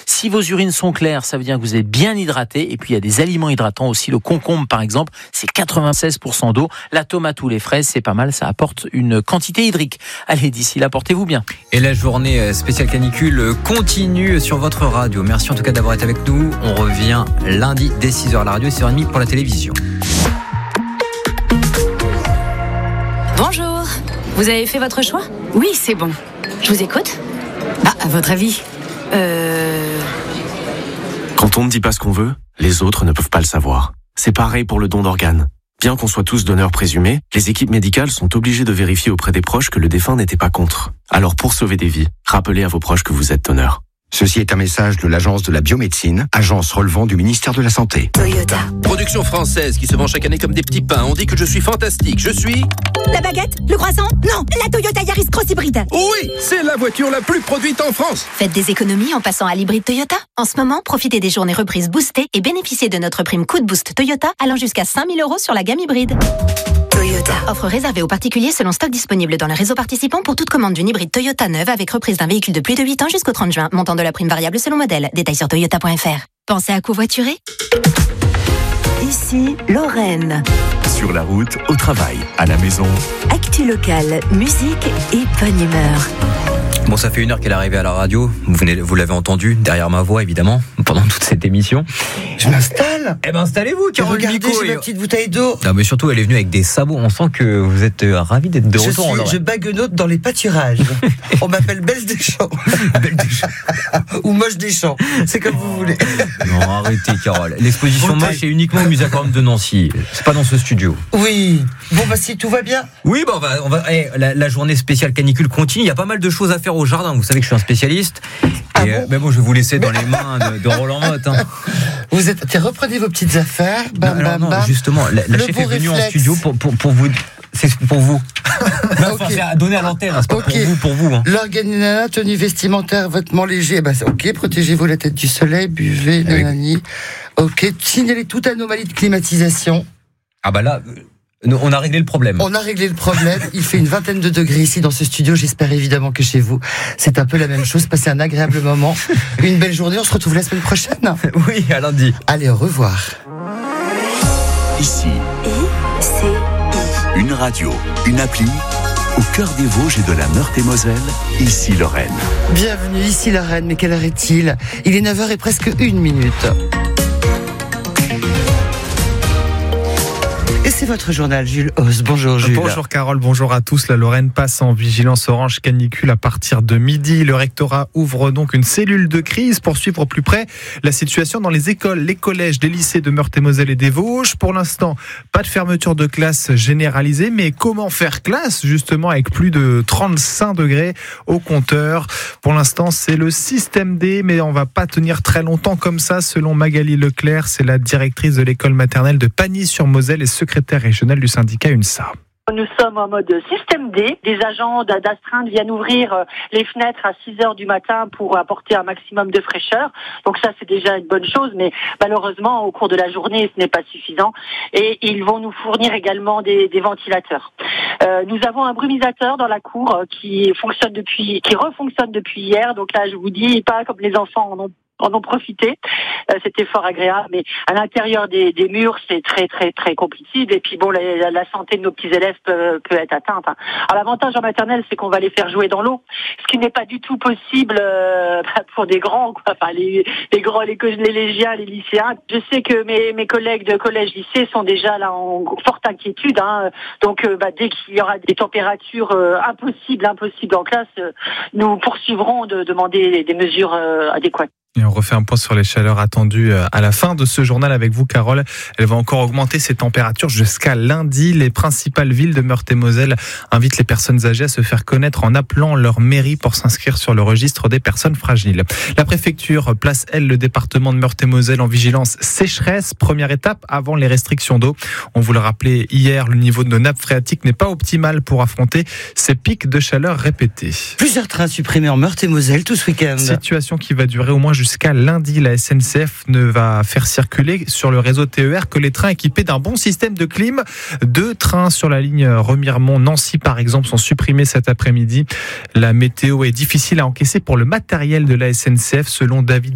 Si vos urines sont claires, ça veut dire que vous êtes bien hydraté. Et puis il y a des aliments hydratants aussi. Le concombre par exemple, c'est 96% d'eau. La tomate ou les fraises, c'est pas mal, ça apporte une quantité hydrique. Allez, d'ici là, portez-vous bien. Et la journée spéciale canicule continue sur votre radio. Merci en tout cas d'avoir été avec nous. On revient lundi dès 6h à la radio et 6h30 pour la télévision. Bonjour, vous avez fait votre choix ? Oui, c'est bon. Je vous écoute. À votre avis Quand on ne dit pas ce qu'on veut, les autres ne peuvent pas le savoir. C'est pareil pour le don d'organes. Bien qu'on soit tous donneurs présumés, les équipes médicales sont obligées de vérifier auprès des proches que le défunt n'était pas contre. Alors pour sauver des vies, rappelez à vos proches que vous êtes donneur. Ceci est un message de l'Agence de la biomédecine, agence relevant du ministère de la Santé. Toyota. Production française qui se vend chaque année comme des petits pains. On dit que je suis fantastique. Je suis... La baguette? Le croissant? Non, la Toyota Yaris Cross Hybride. Oui, c'est la voiture la plus produite en France. Faites des économies en passant à l'hybride Toyota. En ce moment, profitez des journées reprises boostées et bénéficiez de notre prime coup de boost Toyota allant jusqu'à 5 000 € sur la gamme hybride. Toyota. Offre réservée aux particuliers selon stock disponible dans le réseau participant pour toute commande d'une hybride Toyota neuve avec reprise d'un véhicule de plus de 8 ans jusqu'au 30 juin. Montant de la prime variable selon modèle. Détails sur toyota.fr. Pensez à covoiturer ? Ici, Lorraine. Sur la route, au travail, à la maison. Actu locale, musique et bonne humeur. Bon, ça fait 1 heure qu'elle est arrivée à la radio. Vous l'avez entendu derrière ma voix, évidemment, pendant toute cette émission. Je m'installe. Eh ben, installez-vous, Carole Nico. Regardez, j'ai ma petite bouteille d'eau. Non, mais surtout, elle est venue avec des sabots. On sent que vous êtes ravis d'être de retour. Je baguenote dans les pâturages. On m'appelle Belle des Champs. Belle des Champs. Ou Moche des Champs. C'est comme vous voulez. Non, arrêtez, Carole. L'exposition moche est uniquement au Muséum de Nancy. C'est pas dans ce studio. Oui. Bon, bah, si tout va bien. Oui, bah, on va la journée spéciale canicule continue. Il y a pas mal de choses à faire au jardin. Vous savez que je suis un spécialiste. Mais bon, je vais vous laisser dans les mains de Roland Motte. Hein. Reprenez vos petites affaires. Bam, non, justement, la chef est venue en studio pour vous. C'est pour vous. Okay. À donner à l'antenne, c'est pas pour vous. Hein. L'organisateur, tenue vestimentaire, vêtements légers. Ok, protégez-vous la tête du soleil, buvez, nanani. Ok, signalez toute anomalie de climatisation. Ah bah là... On a réglé le problème. Il fait une 20aine de degrés ici dans ce studio. J'espère évidemment que chez vous, c'est un peu la même chose. Passez un agréable moment. Une belle journée. On se retrouve la semaine prochaine. Oui, à lundi. Allez, au revoir. Ici. Une radio, une appli. Au cœur des Vosges et de la Meurthe-et-Moselle, ici Lorraine. Bienvenue, ici Lorraine. Mais quelle heure est-il ? Il est 9h et presque 1 minute. Et c'est votre journal, Jules Hauss. Bonjour Jules. Bonjour Carole, bonjour à tous. La Lorraine passe en vigilance orange canicule à partir de midi. Le rectorat ouvre donc une cellule de crise pour suivre au plus près la situation dans les écoles, les collèges, les lycées de Meurthe-et-Moselle et des Vosges. Pour l'instant, pas de fermeture de classe généralisée, mais comment faire classe justement avec plus de 35 degrés au compteur. Pour l'instant, c'est le système D, mais on va pas tenir très longtemps comme ça, selon Magali Leclerc. C'est la directrice de l'école maternelle de Pagny-sur-Moselle et secrétaire régional du syndicat UNSA. Nous sommes en mode système D. Des agents d'astreinte viennent ouvrir les fenêtres à 6h du matin pour apporter un maximum de fraîcheur. Donc ça, c'est déjà une bonne chose, mais malheureusement, au cours de la journée, ce n'est pas suffisant. Et ils vont nous fournir également des ventilateurs. Nous avons un brumisateur dans la cour qui refonctionne depuis hier. Donc là, je vous dis, pas comme les enfants en ont profité. C'était fort agréable, mais à l'intérieur des murs, c'est très très très compliqué. Et puis bon, la santé de nos petits élèves peut être atteinte. Alors l'avantage en maternelle, c'est qu'on va les faire jouer dans l'eau, ce qui n'est pas du tout possible pour des grands, quoi. Enfin les grands, les collégiens, les lycéens. Je sais que mes collègues de collège-lycée sont déjà là en forte inquiétude. Donc dès qu'il y aura des températures impossibles en classe, nous poursuivrons de demander des mesures adéquates. Et on refait un point sur les chaleurs attendues à la fin de ce journal avec vous, Carole. Elle va encore augmenter ses températures jusqu'à lundi. Les principales villes de Meurthe-et-Moselle invitent les personnes âgées à se faire connaître en appelant leur mairie pour s'inscrire sur le registre des personnes fragiles. La préfecture place, elle, le département de Meurthe-et-Moselle en vigilance sécheresse. Première étape avant les restrictions d'eau. On vous le rappelait hier, le niveau de nos nappes phréatiques n'est pas optimal pour affronter ces pics de chaleur répétés. Plusieurs trains supprimés en Meurthe-et-Moselle tout ce week-end. Situation qui va durer au moins jusqu'à lundi. La SNCF ne va faire circuler sur le réseau TER que les trains équipés d'un bon système de clim. 2 trains sur la ligne Remiremont-Nancy, par exemple, sont supprimés cet après-midi. La météo est difficile à encaisser pour le matériel de la SNCF, selon David